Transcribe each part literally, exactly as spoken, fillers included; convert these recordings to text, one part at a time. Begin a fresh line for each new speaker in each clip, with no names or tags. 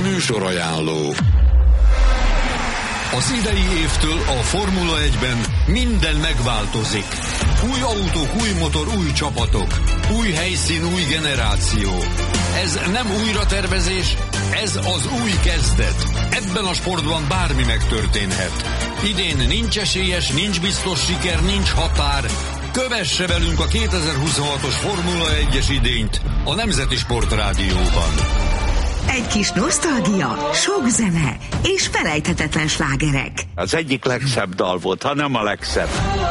Műsorajánló. Az idei évtől a Formula egyben minden megváltozik. Új autók, új motor, új csapatok. Új helyszín, új generáció. Ez nem újratervezés, ez az új kezdet. Ebben a sportban bármi megtörténhet. Idén nincs esélyes, nincs biztos siker, nincs határ. Kövesse velünk a kétezer-huszonhatos Formula egyes idényt a Nemzeti Sport Rádióban.
Egy kis nosztalgia, sok zene és felejthetetlen slágerek.
Az egyik legszebb dal volt, ha nem a legszebb.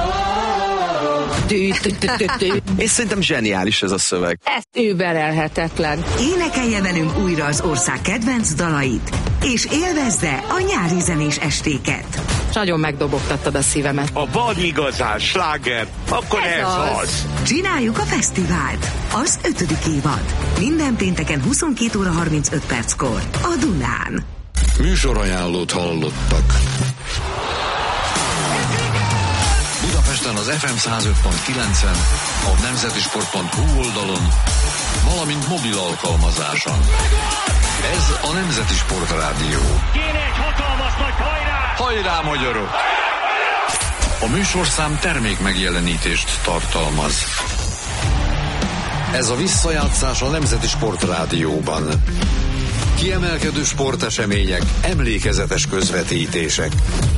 És szerintem zseniális ez a szöveg.
Ez überelhetetlen.
Énekelje velünk újra az ország kedvenc dalait, és élvezze a nyári zenés estéket.
Nagyon megdobogtattad a szívemet.
Ha van igazán sláger, akkor ez, ez az. az.
Csináljuk a fesztivált. Az ötödik évad. Minden pénteken huszonkét óra harmincöt perckor a Dunán.
Műsorajánlót hallottak. Budapesten az ef em száz öt pont kilencen, a nemzetisport pont hu oldalon, valamint mobil alkalmazáson. Ez a Nemzeti Sport Rádió.
Kéne egy hatalmas nagy hajrá!
Hajrá, magyarok! A műsorszám termék megjelenítést tartalmaz. Ez a visszajátszás a Nemzeti Sport Rádióban. Kiemelkedő sportesemények, emlékezetes közvetítések.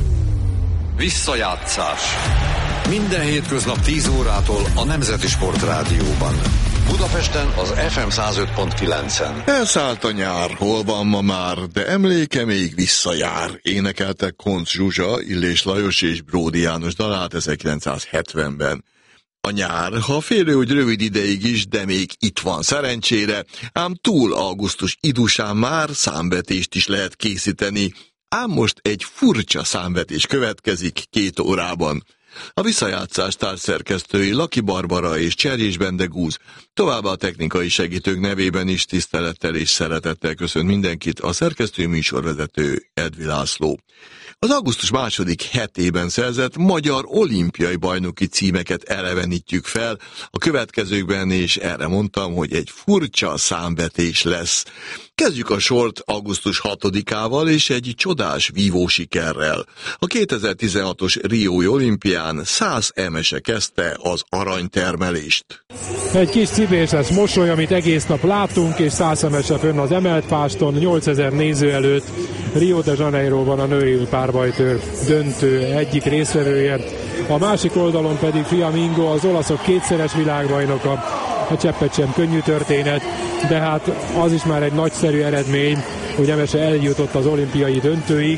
Visszajátszás. Minden hétköznap tíz órától a Nemzeti Sport Rádióban. Budapesten az ef em száz öt pont kilencen.
Elszállt a nyár, hol van ma már, de emléke még visszajár. Énekelte Koncz Zsuzsa, Illés Lajos és Bródi János dalát ezerkilencszázhetvenben. A nyár, ha félő, hogy rövid ideig is, de még itt van szerencsére, ám túl augusztus idusán már számvetést is lehet készíteni, ám most egy furcsa számvetés következik két órában. A visszajátszás társszerkesztői Laki Barbara és Cserjés Bendegúz, továbbá a technikai segítők nevében is tisztelettel és szeretettel köszönt mindenkit a szerkesztő műsorvezető Edvi László. Az augusztus második hetében szerzett magyar olimpiai bajnoki címeket elevenítjük fel a következőkben, és erre mondtam, hogy egy furcsa számvetés lesz. Kezdjük a sort augusztus hatodikával és egy csodás vívó sikerrel. A kétezer-tizenhatos Riói olimpián száz emese kezdte az aranytermelést.
Egy kis cibéses mosoly, amit egész nap láttunk, és száz emese fönn az emelt páston, nyolcezer néző előtt. Rio de Janeiroban a női párbajtőr döntő egyik résztvevője. A másik oldalon pedig Fiamingo, az olaszok kétszeres világbajnoka. A cseppet sem könnyű történet, de hát az is már egy nagyszerű eredmény, hogy emese eljutott az olimpiai döntőig.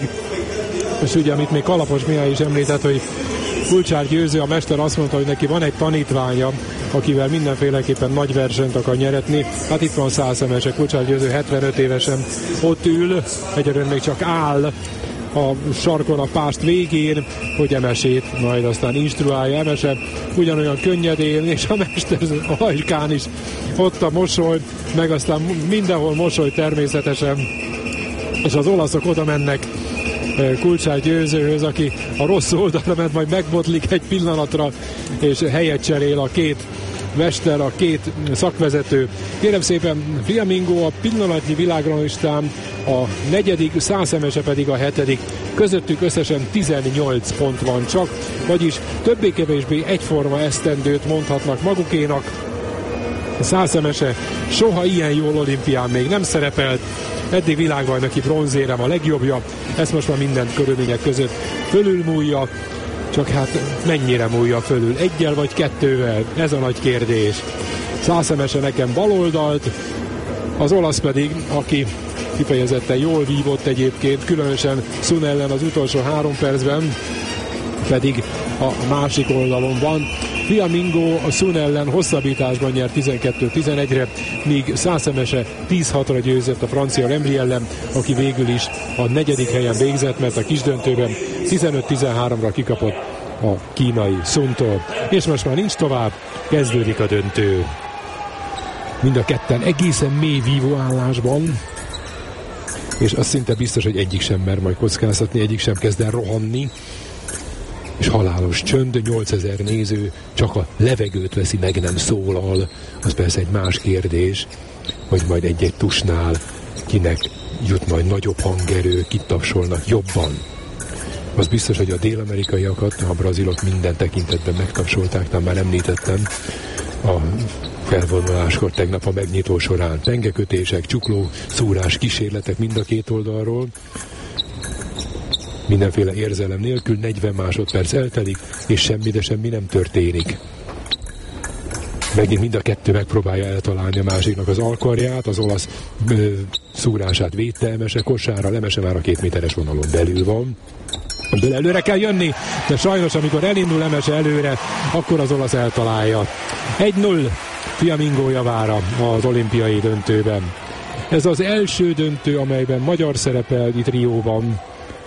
És ugye, amit még Kalapos Mihály is említett, hogy Kulcsár Győző, a mester azt mondta, hogy neki van egy tanítványa, akivel mindenféleképpen nagy versenyt akar nyeretni. Hát itt van száz emese, Kulcsár Győző hetvenöt évesen ott ül, egyelőre még csak áll a sarkon a pást végén, hogy emesét majd aztán instruálja. Emese ugyanolyan könnyedén, és a mester a hajkán is ott a mosoly, meg aztán mindenhol mosoly természetesen, és az olaszok oda mennek Kulcsár Győzőhöz, aki a rossz oldalra ment, majd megbotlik egy pillanatra, és helyet cserél a két mester, a két szakvezető. Kérem szépen, Fiamingo a pillanatnyi világranglistán a negyedik, száz emese pedig a hetedik. Közöttük összesen tizennyolc pont van csak, vagyis többé-kevésbé egyforma esztendőt mondhatnak magukénak. száz emese soha ilyen jól olimpián még nem szerepelt, eddig világbajnoki bronzérem a legjobbja, ezt most már minden körülmények között fölülmúlja, csak hát mennyire múlja fölül, egyel vagy kettővel, ez a nagy kérdés. száz emese nekem baloldalt, az olasz pedig, aki kifejezetten jól vívott egyébként, különösen Sun ellen az utolsó három percben, pedig a másik oldalon van. Fiamingo a Sun ellen hosszabbításban nyert tizenkettő tizenegyre, míg száz emese tíz hatra győzött a francia Rembry ellen, aki végül is a negyedik helyen végzett, mert a kisdöntőben tizenöt tizenháromra kikapott a kínai Suntól. És most már nincs tovább, kezdődik a döntő. Mind a ketten egészen mély vívóállásban, és az szinte biztos, hogy egyik sem mer majd kockáztatni, egyik sem kezd el rohanni, és halálos csönd, nyolcezer néző csak a levegőt veszi, meg nem szólal. Az persze egy más kérdés, hogy majd egy-egy tusnál kinek jut majd nagyobb hangerő, kitapsolnak jobban. Az biztos, hogy a dél-amerikaiakat, a brazilok minden tekintetben megtapsolták, tehát már említettem a felvonuláskor tegnap a megnyitó során. Pengekötések, csukló, szúrás, kísérletek mind a két oldalról. Mindenféle érzelem nélkül negyven másodperc eltelik, és semmi, de semmi nem történik. Megint mind a kettő megpróbálja eltalálni a másiknak az alkarját, az olasz ö, szúrását védte Emese, Kosára, Lemese már a két méteres vonalon belül van. Ebből előre kell jönni, de sajnos amikor elindul Emese előre, akkor az olasz eltalálja. egy null Fiamingo javára az olimpiai döntőben. Ez az első döntő, amelyben magyar szerepel itt Rióban.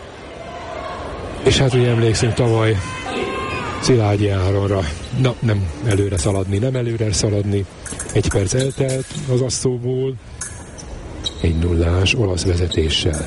És hát ugye emlékszünk tavaly Szilágyi Áronra. Na, nem előre szaladni, nem előre szaladni. Egy perc eltelt az asszóból. Egy nullás olasz vezetéssel.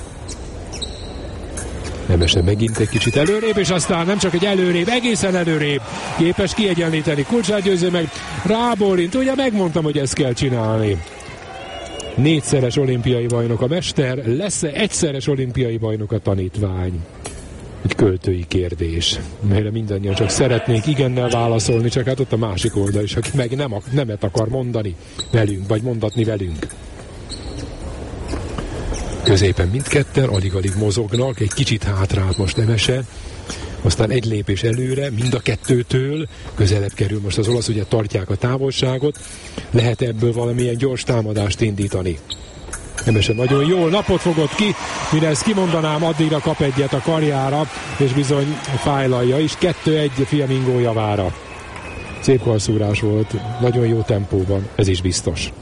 Nemese megint egy kicsit előrébb, és aztán nem csak egy előrébb, egészen előrébb képes kiegyenlíteni. Kulcsát Győző meg rábólint. Ugye megmondtam, hogy ezt kell csinálni. Négyszeres olimpiai bajnok a mester, lesz-e egyszeres olimpiai bajnok a tanítvány? Egy költői kérdés, melyre mindannyian csak szeretnénk igennel válaszolni, csak hát ott a másik oldal is, aki meg nem, nemet akar mondani velünk, vagy mondatni velünk. Középen mindketten, alig-alig mozognak, egy kicsit hátrált most Emese, aztán egy lépés előre, mind a kettőtől, közelebb kerül most az olasz, ugye tartják a távolságot, lehet ebből valamilyen gyors támadást indítani. Emese nagyon jól napot fogott ki, mire ezt kimondanám, addigra kap egyet a karjára, és bizony fájlalja is, kettő egy Fiamingo javára. Szép karszúrás volt, nagyon jó tempóban, ez is biztos.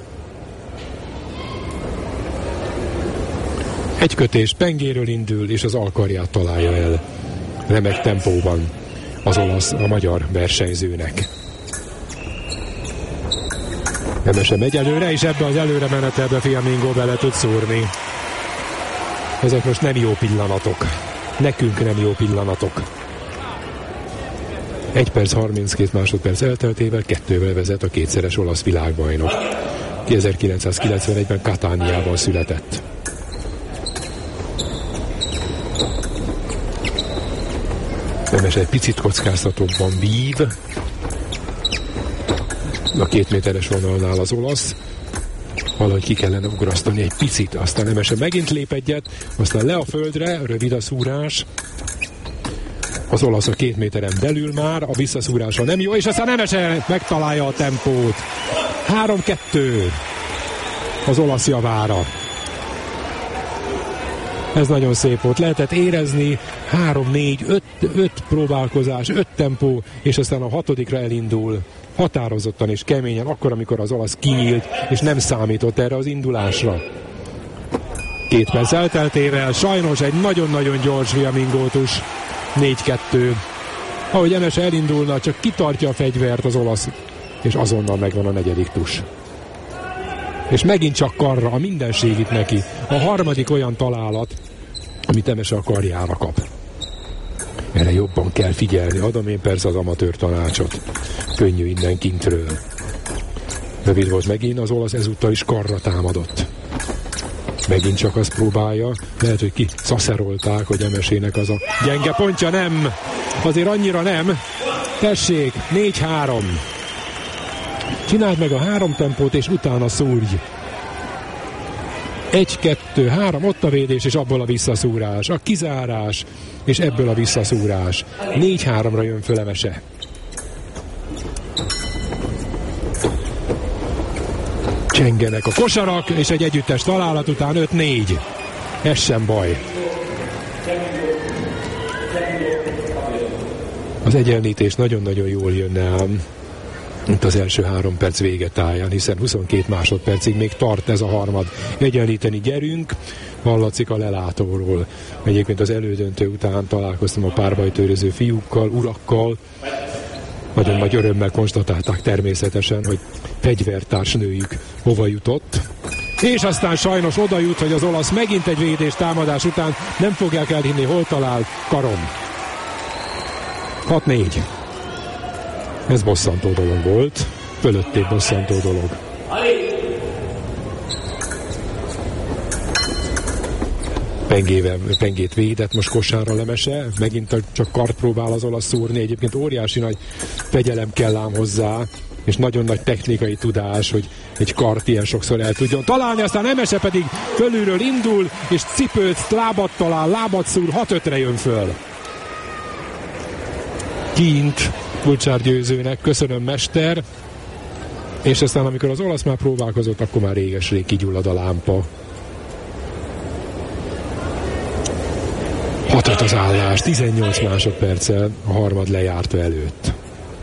Egy kötés pengéről indul, és az alkarját találja el. Remek tempóban az olasz, a magyar versenyzőnek. Emese megy előre, és ebbe az előre menetelbe Fiamingo bele tud szúrni. Ezek most nem jó pillanatok. Nekünk nem jó pillanatok. egy perc harminckét másodperc elteltével kettővel vezet a kétszeres olasz világbajnok. ezerkilencszázkilencvenegyben Katániában született. Emese egy picit kockáztatóbban vív. A két méteres vonalnál az olasz. Valahogy ki kellene ugrasztani egy picit, aztán Emese megint lép egyet, aztán le a földre, rövid a szúrás. Az olasz a két méteren belül már, a visszaszúrása nem jó, és aztán Emese megtalálja a tempót. három kettő az olasz javára. Ez nagyon szép volt. Lehetett érezni három négy öt próbálkozás, öt tempó, és aztán a hatodikra elindul határozottan és keményen, akkor, amikor az olasz kinyílt, és nem számított erre az indulásra. Két perc elteltével sajnos egy nagyon-nagyon gyors Fiamingótus, négy kettő. Ahogy Emese elindulna, csak kitartja a fegyvert az olasz, és azonnal megvan a negyedik tus. És megint csak karra, a mindenség itt neki. A harmadik olyan találat, amit Emese a karjára kap. Erre jobban kell figyelni. Adom én persze az amatőr tanácsot. Könnyű innen kintről. Rövid volt megint, az olasz ezúttal is karra támadott. Megint csak azt próbálja. Lehet, hogy ki szaszerolták, hogy Emesének az a gyenge pontja. Nem! Azért annyira nem. Tessék, négy három. Csináld meg a három tempót, és utána szúrj. Egy, kettő, három, ott a védés, és abból a visszaszúrás. A kizárás, és ebből a visszaszúrás. négy háromra jön föl Emese. Csengenek a kosarak, és egy együttes találat után öt négy. Ez sem baj. Az egyenlítés nagyon-nagyon jól jönne ám. Itt az első három perc vége táján, hiszen huszonkét másodpercig még tart ez a harmad. Egyenlíteni gyerünk, hallatszik a lelátóról. Egyébként az elődöntő után találkoztam a párbajtőröző fiúkkal, urakkal. Nagyon nagy örömmel konstatálták természetesen, hogy fegyvertársnőjük hova jutott. És aztán sajnos oda jut, hogy az olasz megint egy védés támadás után nem fogják elhinni, hol talál karom. hat négy. Ez bosszantó dolog volt, fölöttébb bosszantó dolog. Pengével, pengét védett, most kosárra Lemese, megint csak kart próbál az olasz szúrni, egyébként óriási nagy fegyelem kell ám hozzá, és nagyon nagy technikai tudás, hogy egy kart ilyen sokszor el tudjon találni, aztán Lemese pedig fölülről indul, és cipőt, lábat talál, lábat szúr, hat ötre jön föl. Kint Kulcsár Győzőnek, köszönöm mester, és aztán amikor az olasz már próbálkozott, akkor már réges-rég kigyullad a lámpa. hat az állás, tizennyolc másodperccel a harmad lejárta előtt.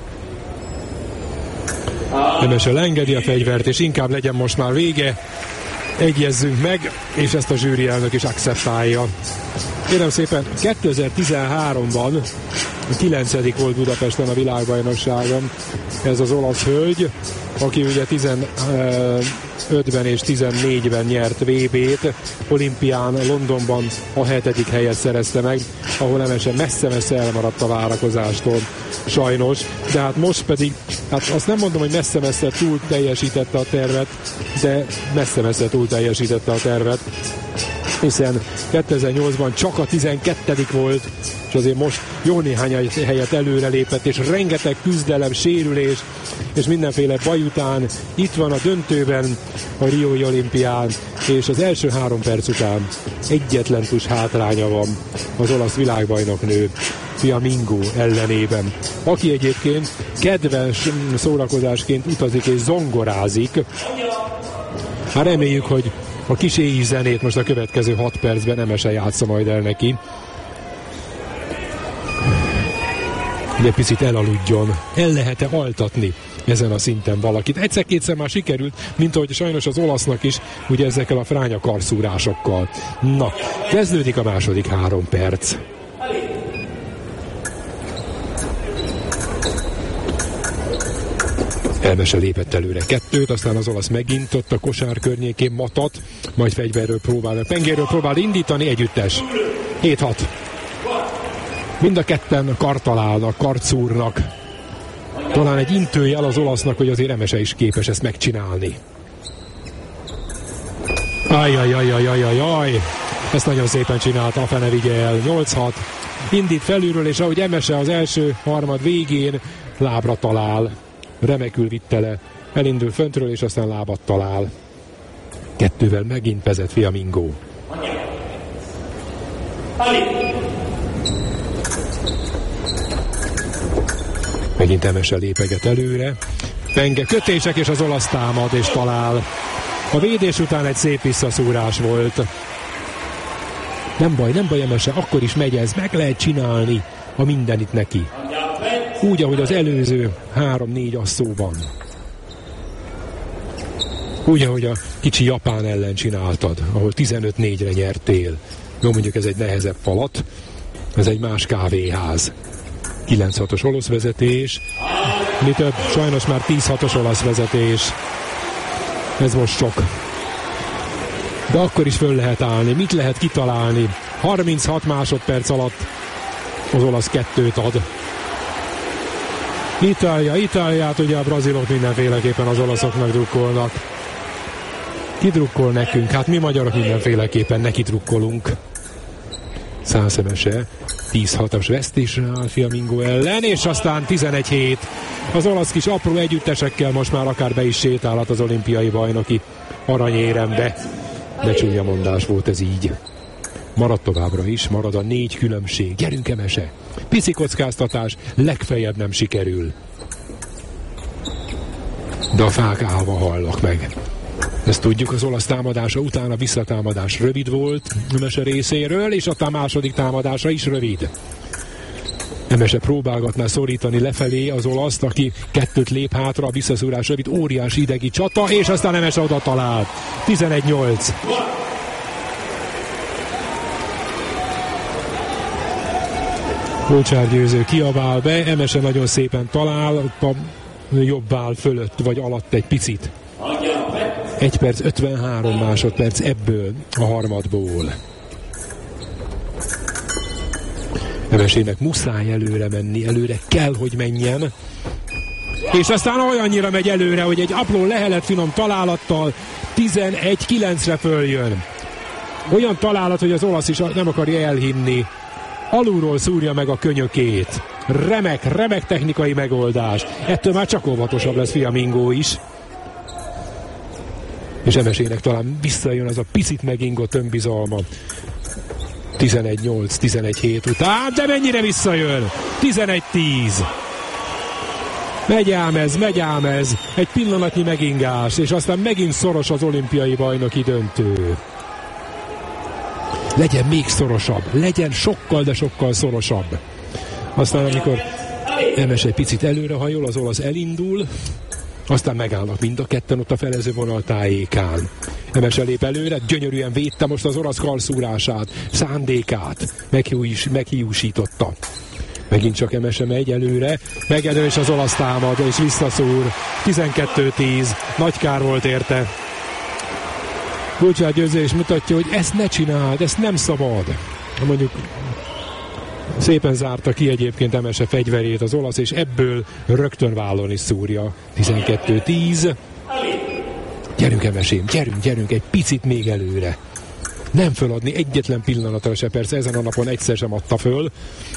Lemese leengedi a fegyvert, és inkább legyen most már vége. Egyezzünk meg, és ezt a zsűri elnök is acceptálja. Kérem szépen, kétezer-tizenháromban a kilencedik volt Budapesten a világbajnokságon ez az olasz hölgy, aki ugye tizenötben és tizennégyben nyert vé bét, olimpián Londonban a hetedik helyet szerezte meg, ahol Lemese messze-messze elmaradt a várakozástól, sajnos, de hát most pedig, hát azt nem mondom, hogy messze-messze túl teljesítette a tervet, de messze-messze túl teljesítette a tervet, hiszen kétezer-nyolcban csak a tizenkettedik volt, és azért most jó néhány helyet előrelépett, és rengeteg küzdelem, sérülés, és mindenféle baj után itt van a döntőben a Riói olimpián, és az első három perc után egyetlen tus hátránya van az olasz világbajnoknő Fiammingo ellenében, aki egyébként kedves szórakozásként utazik és zongorázik. Hát reméljük, hogy a kis éjjel zenét most a következő hat percben Lemese játsza majd el neki. De picit elaludjon. El lehet-e altatni ezen a szinten valakit? Egyszer-kétszer már sikerült, mint ahogy sajnos az olasznak is, ugye ezekkel a fránya karszúrásokkal. Na, kezdődik a második három perc. Lemese lépett előre kettőt, aztán az olasz megint ott a kosár környékén matat, majd fegyverről próbál, pengéről próbál indítani, együttes. hét hat. Mind a ketten kart találnak, kart szúrnak. Talán egy intőjel az olasznak, hogy azért Lemese is képes ezt megcsinálni. Ajjajajajajajaj. Ezt nagyon szépen csinálta, a fene vigye el. nyolc hat. Indít felülről, és ahogy Lemese az első harmad végén lábra talál. Remekül vitte le. Elindul föntről, és aztán lábat talál. Kettővel megint vezet Fiammingo. Megint Lemese lépeget előre. Penge kötések, és az olasz támad, és talál. A védés után egy szép visszaszúrás volt. Nem baj, nem baj Lemese, akkor is megy ez, meg lehet csinálni a mindenit neki. Úgy, ahogy az előző három-négy asszóban. Úgy, ahogy a kicsi Japán ellen csináltad, ahol tizenöt négyre nyertél. Jó, mondjuk ez egy nehezebb falat, ez egy más kávéház. kilenc hatos olasz vezetés, mi több, sajnos már tíz hatos olasz vezetés. Ez most sok. De akkor is föl lehet állni, mit lehet kitalálni? harminchat másodperc alatt az olasz kettőt ad. Itália, Itáliát, ugye a brazilok mindenféleképpen az olaszoknak drukkolnak. Ki drukkol nekünk? Hát mi magyarok mindenféleképpen neki drukkolunk. Szászemese tíz hatos vesztésre áll Fiammingo ellen, és aztán tizenegy hét. Az olasz kis apró együttesekkel most már akár be is sétálhat az olimpiai bajnoki aranyérembe. De csúnya mondás volt ez így. Marad továbbra is, marad a négy különbség. Gyerünk Lemese! Pici kockáztatás, legfeljebb nem sikerül. De a fák állva hallnak meg. Ezt tudjuk, az olasz támadása után a visszatámadás rövid volt Lemese részéről, és aztán a második támadása is rövid. Lemese próbálgatná szorítani lefelé az olaszt, aki kettőt lép hátra, a visszaszúrás rövid, óriási idegi csata, és aztán Lemese oda talált. tizenegy nyolc. Kulcsár Győző kiabál be, Lemese nagyon szépen talál, a jobb áll fölött vagy alatt egy picit. egy perc ötvenhárom másodperc ebből a harmadból. Lemesének muszáj előre menni, előre kell, hogy menjen. És aztán olyannyira megy előre, hogy egy apró lehelet finom találattal tizenegy kilencre följön. Olyan találat, hogy az olasz is nem akarja elhinni. Alulról szúrja meg a könyökét. Remek, remek technikai megoldás. Ettől már csak óvatosabb lesz Fiamingo is. És Emesének talán visszajön az a picit megingott önbizalma. tizenegy nyolc, tizenegy hét után, de mennyire visszajön? tizenegy tíz. Megy ám ez, megy ám ez. Egy pillanatnyi megingás, és aztán megint szoros az olimpiai bajnoki döntő. Legyen még szorosabb, legyen sokkal, de sokkal szorosabb. Aztán amikor Emes egy picit előrehajol, az olasz elindul, aztán megállnak mind a ketten ott a felező vonal tájékán. Emes lép előre, gyönyörűen védte most az orosz karszúrását, szándékát, meghiús, meghiúsította. Megint csak Emese megy előre, megelő és az olasz támad, és visszaszúr. tizenkettő tíz, nagy kár volt érte. Kulcsár Győző is mutatja, hogy ezt ne csináld, ezt nem szabad. Mondjuk szépen zárta ki egyébként Emese fegyverét az olasz, és ebből rögtön vállon is szúrja. tizenkettő tíz. Gyerünk Emesém, gyerünk, gyerünk, egy picit még előre. Nem föladni egyetlen pillanatra se, persze ezen a napon egyszer sem adta föl.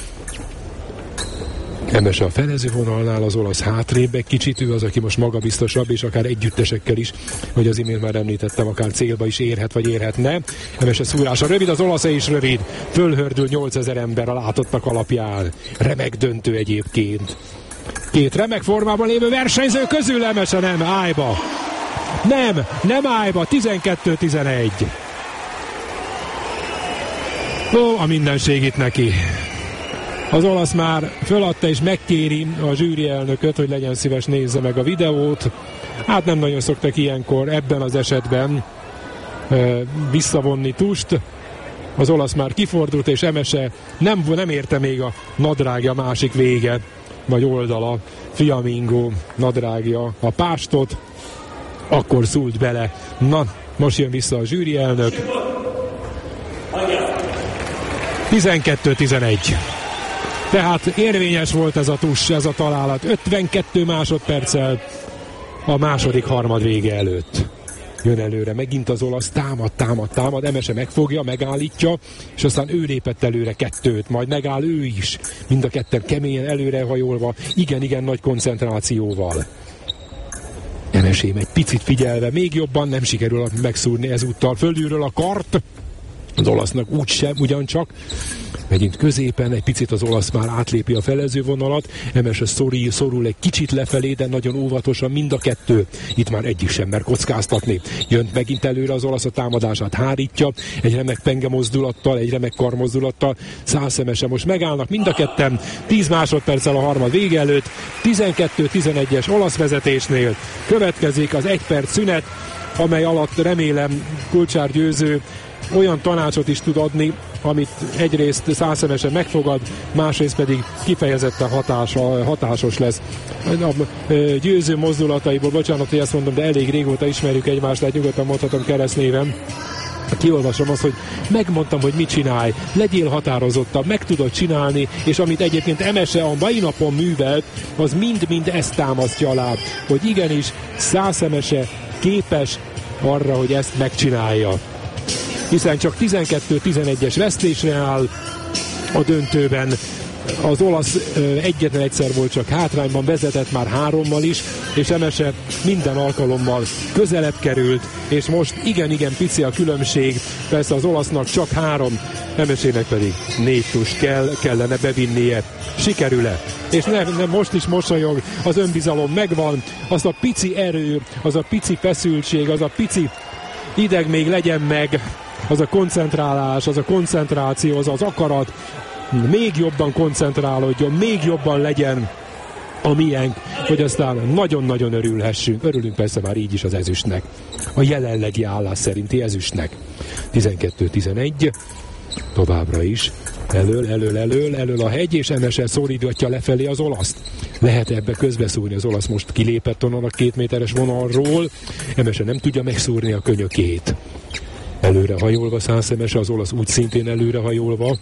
Emese a felező vonalnál, az olasz hátrébb egy kicsit, ő az, aki most magabiztosabb, és akár együttesekkel is, hogy az imént már említettem, akár célba is érhet, vagy érhetne. Emese szúrása rövid, az olasz is rövid, fölhördül nyolcezer ember a látottak alapján. Remek döntő egyébként. Két remek formában lévő versenyző közül Emese nem, ájba. Nem, nem ájba, tizenkettő tizenegy. Ó, a mindenség itt neki. Az olasz már föladta és megkéri a zsűri elnököt, hogy legyen szíves, nézze meg a videót. Hát nem nagyon szoktak ilyenkor ebben az esetben e, visszavonni tust. Az olasz már kifordult, és Emese nem, nem érte még a nadrágja másik vége, vagy oldala, Fiamingo nadrágja a pástot. Akkor szúlt bele. Na, most jön vissza a zsűri elnök. tizenkettő tizenegy. Tehát érvényes volt ez a tuss, ez a találat. ötvenkettő másodperccel a második harmad vége előtt. Jön előre megint az olasz, támad, támad, támad, Emese megfogja, megállítja, és aztán ő lépett előre kettőt, majd megáll ő is. Mind a ketten keményen előrehajolva, igen-igen nagy koncentrációval. Emesém egy picit figyelve, még jobban nem sikerül megszúrni ezúttal fölülről a kart. Az olasznak úgysem, ugyancsak. Megint középen, egy picit az olasz már átlépi a felező vonalat, Emese szorul, szorul egy kicsit lefelé, de nagyon óvatosan mind a kettő. Itt már egyik sem mer kockáztatni. Jönt megint előre az olasz, a támadását hárítja, egy remek penge mozdulattal, egy remek karmozdulattal. Szász Emese most megállnak mind a ketten, tíz másodperccel a harmad vége előtt, tizenkettő tizenegyes olasz vezetésnél következik az egy perc szünet, amely alatt remélem Kulcsár Győző olyan tanácsot is tud adni, amit egyrészt Szász Emese megfogad, másrészt pedig kifejezetten hatása, hatásos lesz. A Győző mozdulataiból, bocsánat, hogy ezt mondom, de elég régóta ismerjük egymást, tehát nyugodtan mondhatom keresztnévem. Kiolvasom azt, hogy megmondtam, hogy mit csinálj, legyél határozottabb, meg tudod csinálni, és amit egyébként Emese a mai napon művelt, az mind-mind ezt támasztja alá, hogy igenis Szász Emese képes arra, hogy ezt megcsinálja. Hiszen csak tizenkettő tizenegyes vesztésre áll a döntőben. Az olasz egyetlen egyszer volt csak hátrányban, vezetett már hárommal is, és Emese minden alkalommal közelebb került, és most igen-igen pici a különbség, persze az olasznak csak három, Emesének pedig négy tust kell, kellene bevinnie. Sikerül-e? És nem, nem, most is mosolyog, az önbizalom megvan, az a pici erő, az a pici feszültség, az a pici ideg még legyen meg, az a koncentrálás, az a koncentráció, az az akarat, még jobban koncentrálódjon, még jobban legyen a miénk, hogy aztán nagyon-nagyon örülhessünk. Örülünk persze már így is az ezüstnek. A jelenlegi állás szerinti ezüstnek. tizenkettő tizenegy, továbbra is. Elől, elől, elől, elől a hegy, és Emese szorítgatja lefelé az olaszt. Lehet ebbe közbeszúrni, az olasz most kilépett onnan a két méteres vonalról. Emese nem tudja megszúrni a könyökét. Előrehajolva Szász Emese, az olasz úgy szintén előrehajolva.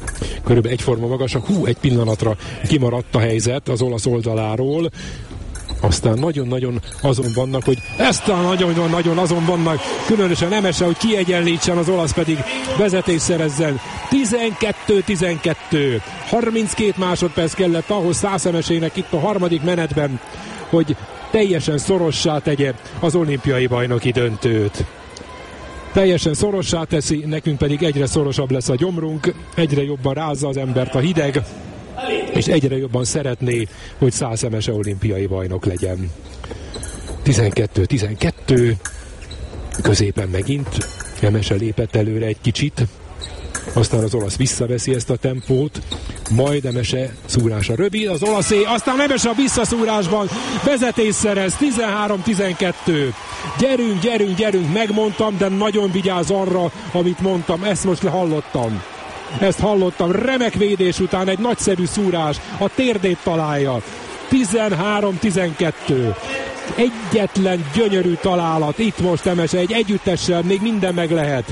Körülbelül egyforma magasak, hú, egy pillanatra kimaradt a helyzet az olasz oldaláról. Aztán nagyon-nagyon azon vannak, hogy ezt a nagyon-nagyon azon vannak, különösen Emese, hogy kiegyenlítsen, az olasz pedig vezetés szerezzen. tizenkettő tizenkettő. harminckét másodperc kellett ahhoz Szász Emesének itt a harmadik menetben, hogy teljesen szorossá tegye az olimpiai bajnoki döntőt. Teljesen szorossá teszi, nekünk pedig egyre szorosabb lesz a gyomrunk, egyre jobban rázza az embert a hideg, és egyre jobban szeretné, hogy Szász Emese olimpiai bajnok legyen. tizenkettő tizenkettő, középen megint Emese lépett előre egy kicsit, aztán az olasz visszaveszi ezt a tempót, majd Emese szúrása rövid, az olaszé, aztán Emese a visszaszúrásban vezetés szerez, tizenhárom tizenkettő. Gyerünk, gyerünk, gyerünk, megmondtam, de nagyon vigyázz arra, amit mondtam, ezt most hallottam. Ezt hallottam, remek védés után egy nagyszerű szúrás, a térdét találja. tizenhárom tizenkettő. Egyetlen gyönyörű találat, itt most Emese egy együttessel, még minden meg lehet.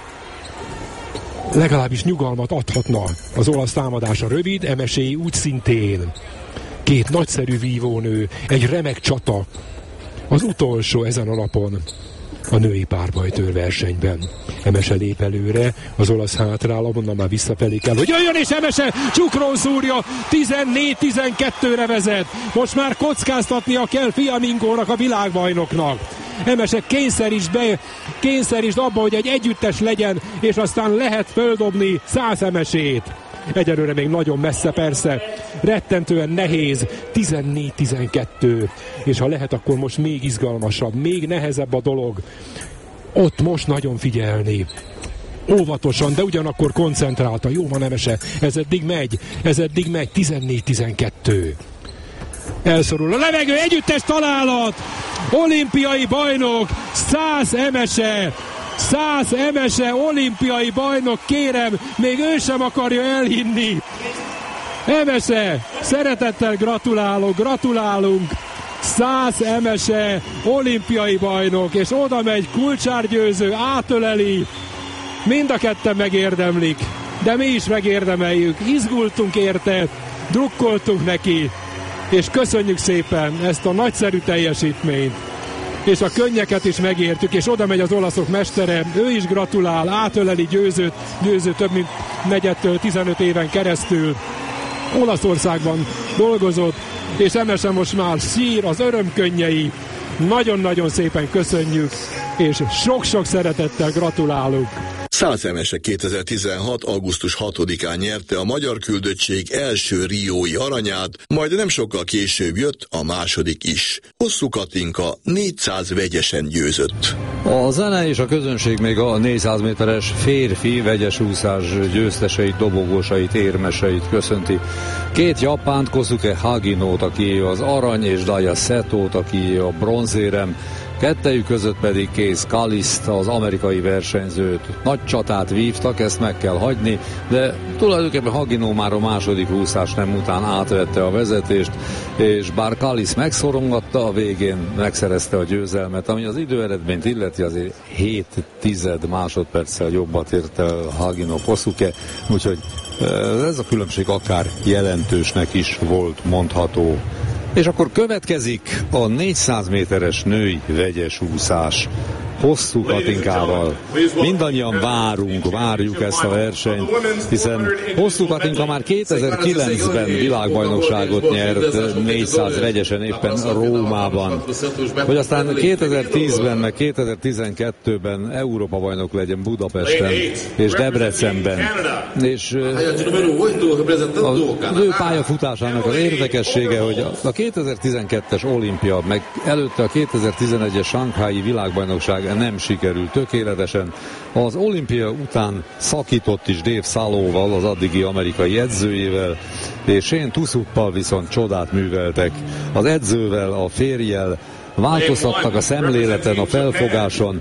Legalábbis nyugalmat adhatna az olasz támadása rövid, Emeséi úgy szintén. Két nagyszerű vívónő, egy remek csata. Az utolsó ezen a napon a női párbajtőr versenyben. Emese lép előre, az olasz hátrál, onnan már visszafelé kell, hogy jöjjön, és Emese csukrón szúrja, tizennégy tizenkettőre vezet. Most már kockáztatnia kell Fiamingónak, a világbajnoknak. Emese kényszerítsd be, kényszerítsd abba, hogy egy együttes legyen, és aztán lehet földobni Szász Emesét. Egyelőre még nagyon messze persze, rettentően nehéz, tizennégy tizenkettő, és ha lehet, akkor most még izgalmasabb, még nehezebb a dolog. Ott most nagyon figyelni. Óvatosan, de ugyanakkor koncentrálta. Jó van Emese, ez eddig megy, ez eddig megy, tizennégy tizenkettő. Elszorul a levegő, együttes találat! Olimpiai bajnok, Szász Emese! Szász Emese, olimpiai bajnok, kérem, még ő sem akarja elhinni. Emese, szeretettel gratulálok, gratulálunk. Szász Emese, olimpiai bajnok, és oda megy kulcsárgyőző, átöleli. Mind a ketten megérdemlik, de mi is megérdemeljük. Izgultunk érte, drukkoltunk neki, és köszönjük szépen ezt a nagyszerű teljesítményt. És a könnyeket is megértük, és oda megy az olaszok mestere, ő is gratulál, átöleli győzőt, győző több mint negyedtől tizenöt éven keresztül. Olaszországban dolgozott, és Emese most már sír, az örömkönnyei. Nagyon-nagyon szépen köszönjük, és sok-sok szeretettel gratulálunk.
Szász Emese kétezer-tizenhat. augusztus hatodikán nyerte a magyar küldöttség első riói aranyát, majd nem sokkal később jött a második is. Hosszú Katinka négyszáz vegyesen győzött.
A zene és a közönség még a négyszáz méteres férfi vegyes úszás győzteseit, dobogósait, érmeseit köszönti. Két japánt, Kosuke Haginót, aki az arany, és Daya Setót, aki a bronzérem, kettejük között pedig Case Calist, az amerikai versenyzőt. Nagy csatát vívtak, ezt meg kell hagyni, de tulajdonképpen Haginó már a második úszás nem után átvette a vezetést, és bár Kalis megszorongatta, a végén megszerezte a győzelmet, ami az időeredményt illeti azért hét tized másodperccel jobbat ért el Haginó Kosuke, úgyhogy ez a különbség akár jelentősnek is volt mondható. És akkor következik a négyszáz méteres női vegyes úszás. Hosszú Katinkával. Mindannyian várunk, várjuk ezt a versenyt, hiszen Hosszú Katinka már kétezer-kilencben világbajnokságot nyert négyszáz vegyesen éppen Rómában. Hogy aztán kétezer-tízben meg kétezer-tizenkettőben Európa bajnok legyen Budapesten és Debrecenben. És az ő pályafutásának az érdekessége, hogy a kétezer-tizenkettes olimpia, meg előtte a kétezer-tizenegyes Sanghái világbajnokság nem sikerült tökéletesen. Az olimpia után szakított is Dave Szalóval, az addigi amerikai edzőjével, és Shane Tusuppal viszont csodát műveltek. Az edzővel, a férjel, változtattak a szemléleten, a felfogáson.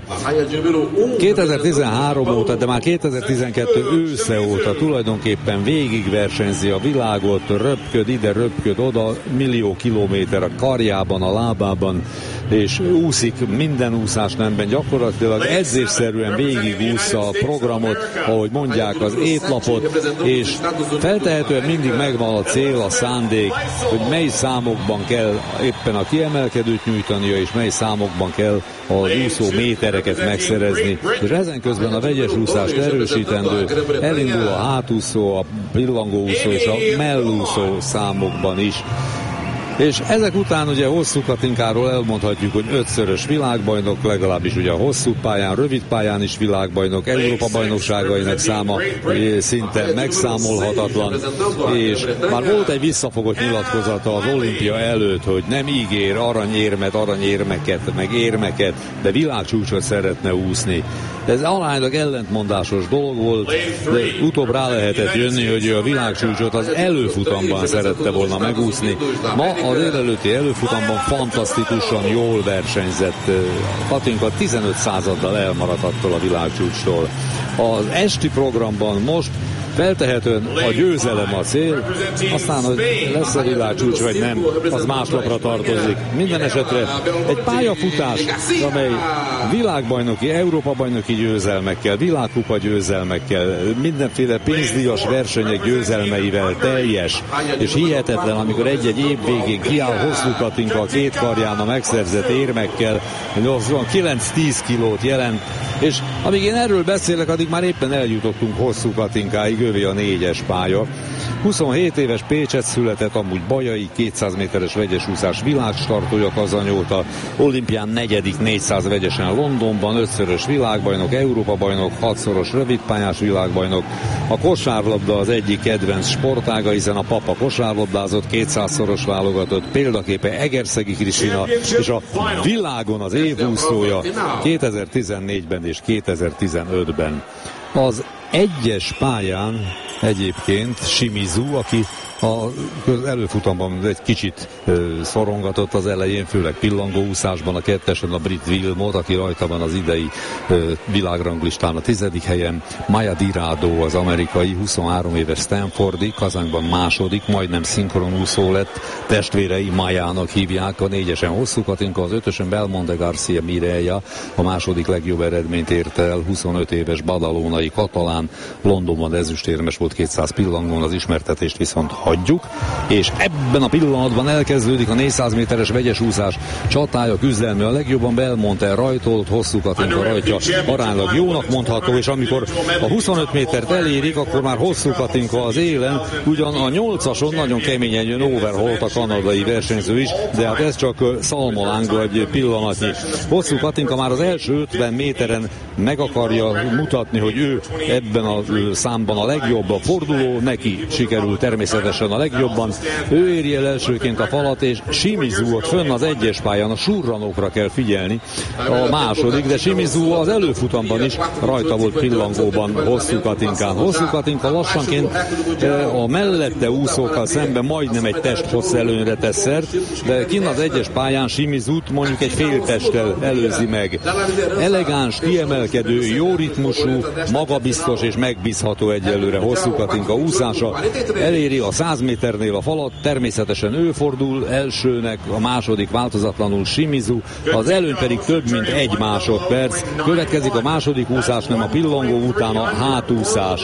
kétezer-tizenhárom óta, de már kétezer-tizenkettő ősze óta tulajdonképpen végigversenyzi a világot, röpköd ide, röpköd oda, millió kilométer a karjában, a lábában, és úszik minden úszás nemben, gyakorlatilag edzésszerűen végigúszza a programot, ahogy mondják, az étlapot, és feltehetően mindig megvan a cél, a szándék, hogy mely számokban kell éppen a kiemelkedőt nyújtania, és mely számokban kell az úszó métereket megszerezni. És ezen közben a vegyes úszást erősítendő, elindul a hátúszó, a pillangóúszó és a mellúszó számokban is. És ezek után ugye Hosszú Katinkáról elmondhatjuk, hogy ötszörös világbajnok, legalábbis ugye a hosszú pályán, rövid pályán is világbajnok, Európa bajnokságainak száma szinte megszámolhatatlan, és már volt egy visszafogott nyilatkozata az olimpia előtt, hogy nem ígér aranyérmet, aranyérmeket, meg érmeket, de világcsúcsot szeretne úszni. Ez aránylag ellentmondásos dolog volt, de utóbb rá lehetett jönni, hogy a világcsúcsot az előfutamban szerette volna megúszni. Ma a délelőtti előfutamban fantasztikusan jól versenyzett Katinka, tizenöt századdal elmaradt attól a világcsúcstól. Az esti programban most feltehetően a győzelem a cél, aztán, hogy lesz a világcsúcs vagy nem, az máslapra tartozik. Minden esetre egy pályafutás, amely világbajnoki, Európa-bajnoki győzelmekkel, világkupa győzelmekkel, mindenféle pénzdíjas versenyek győzelmeivel teljes, és hihetetlen, amikor egy-egy év végén kiáll Hosszú Katinka a két karján a megszerzett érmekkel, kilenc-tíz kilót jelent, és amíg én erről beszélek, addig már éppen eljutottunk Hosszú Katinkáig, övé a négyes pálya. huszonhét éves, Pécset született, amúgy bajai, kétszáz méteres vegyes úszás világstartója Kazanyóta, olimpián negyedik négyszáz vegyesen Londonban, ötszörös világbajnok, Európa-bajnok, hatszoros rövidpályás világbajnok. A kosárlabda az egyik kedvenc sportága, hiszen a papa kosárlabdázott, kétszázszoros válogatott, példaképe Egerszegi Krisztina, és a világon az évúszója kétezer-tizennégyben és kétezer-tizenötben. Az egyes pályán egyébként Shimizu, aki az előfutamban egy kicsit ö, szorongatott az elején, főleg pillangóúszásban, a kettesen a brit Wilmot, aki rajta van az idei ö, világranglistán a tizedik helyen, Maya Dirado az amerikai, huszonhárom éves Stanfordi, Kazanban második, majdnem szinkronúszó lett, testvérei Mayának hívják, a négyesen Hosszú Katinka, az ötösen Belmonte Garcia Mireia, a második legjobb eredményt érte el, huszonöt éves badalónai katalán, Londonban ezüstérmes volt kétszáz pillangón, az ismertetést viszont hagyjuk, és ebben a pillanatban elkezdődik a négyszáz méteres vegyes úszás csatája, küzdelme. A legjobban Belmonte rajtolt, Hosszú Katinka rajtja aránylag jónak mondható, és amikor a huszonöt métert elérik, akkor már Hosszú Katinka az élen, ugyan a nyolcason nagyon keményen jön Overholt, a kanadai versenyző is, de hát ez csak szalmalánga egy pillanatnyi. Hosszú Katinka már az első ötven méteren meg akarja mutatni, hogy ő ebben a számban a legjobb, a forduló neki sikerül természetesen a legjobban. Ő éri el elsőként a falat, és Shimizu ott fönn az egyes pályán, a surranókra kell figyelni, a második, de Shimizu az előfutamban is rajta volt pillangóban Hosszú Katinkán. Hosszú Katinka lassanként a mellette úszókkal szemben majdnem egy testhossz előnyre tesz szert, de kinn az egyes pályán Shimizut mondjuk egy fél testtel előzi meg. Elegáns, kiemelkedő, jó ritmusú, magabiztos és megbízható egyelőre Hosszú Katinka úszása. Eléri a száz méternél a falat, természetesen ő fordul elsőnek, a második változatlanul Shimizu, az előny pedig több mint egy másodperc. Következik a második úszás, nem a pillangó után a hátúszás.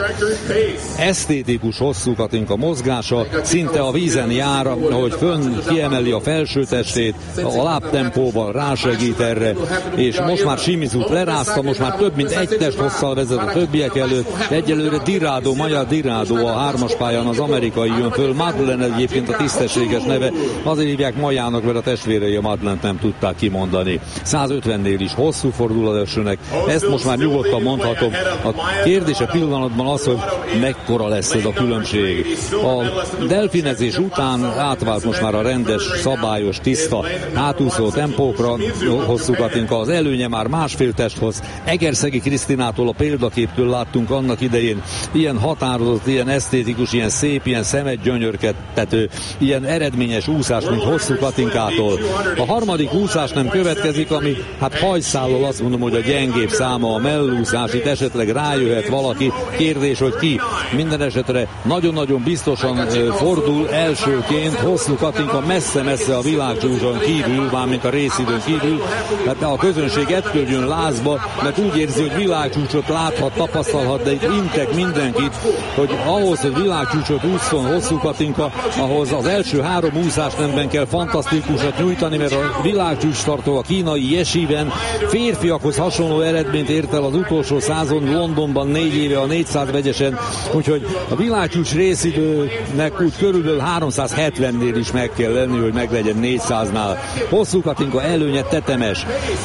Esztétikus Hosszú Katinka mozgása, szinte a vízen jár, ahogy fönn kiemeli a felső testét, a lábtempóval rásegít erre, és most már Shimizut lerázta, most már több mint egy test hosszal vezet a többiek előtt. Egyelőre Dirado, Maya Dirado a hármas pályán az amerikai jön föl, Madeleine egyébként a tisztességes neve, azért hívják Majának, mert a testvérei a Madeleine-t nem tudták kimondani. száz ötvennél is hosszú fordul az elsőnek, ezt most már nyugodtan mondhatom. A kérdése pillanatban az, hogy mekkora lesz ez a különbség. A delfinezés után átvált most már a rendes, szabályos, tiszta hátúszó tempókra. Hosszú Katinka az előnye már másfél testhoz. Egerszegi Krisztinától, a példaképtől láttunk annak idején ilyen határozott, ilyen esztétikus, ilyen szép, ilyen szemegyű egy gyönyörködtető, ilyen eredményes úszás, mint Hosszú Katinkától. A harmadik úszás nem következik, ami hát hajszállal azt mondom, hogy a gyengébb száma a mellúszás, itt esetleg rájöhet valaki, kérdés, hogy ki. Minden esetre nagyon-nagyon biztosan ö, fordul elsőként Hosszú Katinka messze-messze a világcsúcson kívül, mármint a részidőn kívül, tehát a közönség ettől jön lázba, mert úgy érzi, hogy világcsúcsot láthat, tapasztalhat, de itt intek mindenkit, hogy ahhoz, hogy világcsúcsot ússzon Hosszú Katinka, ahhoz az első három úszásnemben kell fantasztikusat nyújtani, mert a világcsúcs tartó a kínai Yeshiben férfiakhoz hasonló eredményt ért el az utolsó százon Londonban négy éve a négyszáz vegyesen, úgyhogy a világcsúcs részidőnek úgy körülbelül háromszázhetvennél is meg kell lenni, hogy meglegyen négyszáznál. Hosszú Katinka előnye tetemes.